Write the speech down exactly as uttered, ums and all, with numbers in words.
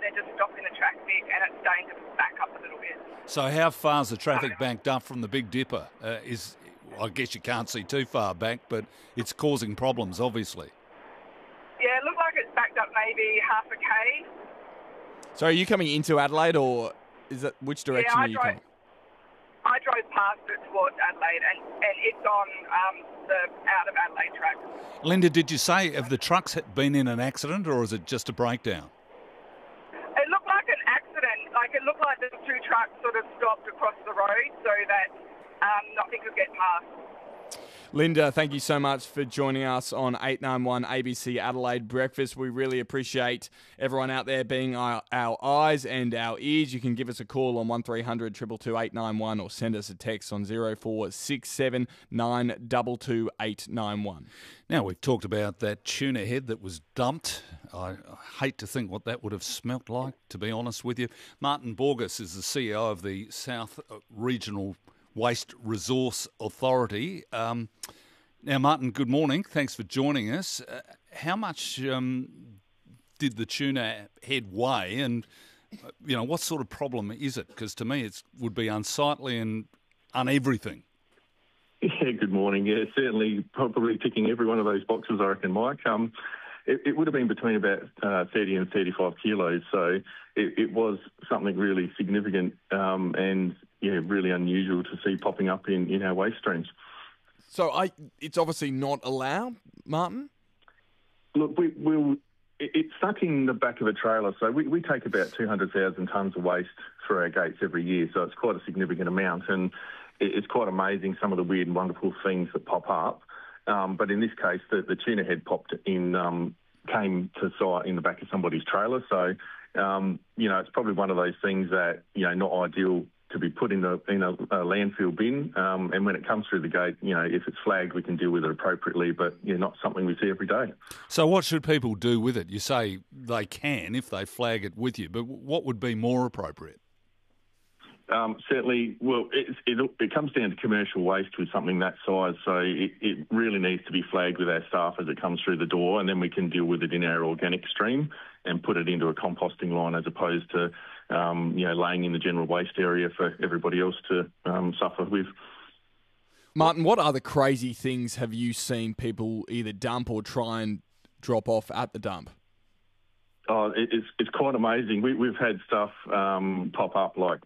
they're just stopping the traffic and it's starting to back up a little bit. So how far's the traffic banked up from the Big Dipper? Uh, is I guess you can't see too far back, but it's causing problems, obviously. Yeah, it looked like it's backed up maybe half a K. So are you coming into Adelaide, or is that which direction yeah, I are you drove, coming? I drove past it towards Adelaide, and, and it's on um, the out of Adelaide track. Linda, did you say have the trucks been in an accident, or is it just a breakdown? It looked like an accident. Like it looked like the two trucks sort of stopped across the road so that um, nothing could get past. Linda, thank you so much for joining us on eight ninety-one A B C Adelaide Breakfast. We really appreciate everyone out there being our, our eyes and our ears. You can give us a call on one three hundred two two two eight nine one or send us a text on zero four six seven nine two two eight nine one. Now, we've talked about that tuna head that was dumped. I, I hate to think what that would have smelt like, to be honest with you. Martin Borges is the C E O of the South Regional Waste Resource Authority. Um, now, Martin, good morning. Thanks for joining us. Uh, how much um, did the tuna head weigh, and uh, you know what sort of problem is it? Because to me, it would be unsightly and un-everything. Yeah, good morning. Yeah, certainly, probably ticking every one of those boxes, I reckon, Mike. Um, it, it would have been between about uh, thirty and thirty-five kilos, so it, it was something really significant um, and yeah, really unusual to see popping up in, in our waste streams. So I, it's obviously not allowed, Martin? Look, we, we'll, it, it's stuck in the back of a trailer, so we, we take about two hundred thousand tonnes of waste through our gates every year, so it's quite a significant amount, and it, it's quite amazing some of the weird and wonderful things that pop up. Um, but in this case, the, the tuna head popped in, um, came to site in the back of somebody's trailer, so, um, you know, it's probably one of those things that, you know, not ideal to be put in a, in a, a landfill bin, um, and when it comes through the gate, you know, if it's flagged, we can deal with it appropriately, but yeah, not something we see every day. So what should people do with it? You say they can if they flag it with you, but what would be more appropriate? Um, certainly, well, it, it, it comes down to commercial waste with something that size, so it, it really needs to be flagged with our staff as it comes through the door, and then we can deal with it in our organic stream and put it into a composting line as opposed to, um, you know, laying in the general waste area for everybody else to um, suffer with. Martin, what other crazy things have you seen people either dump or try and drop off at the dump? Oh, it, it's it's quite amazing. We, we've had stuff um, pop up like